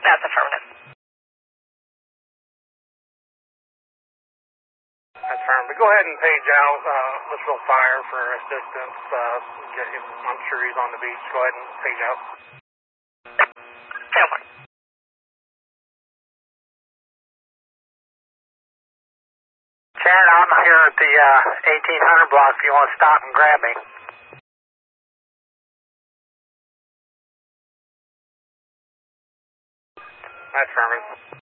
That's affirmative. That's affirmative. Go ahead and page out Litchfield Fire for assistance. I'm sure he's on the beach. Go ahead and page out. Over. Sharon, I'm here at the 1800 block if you want to stop and grab me. That's affirmative.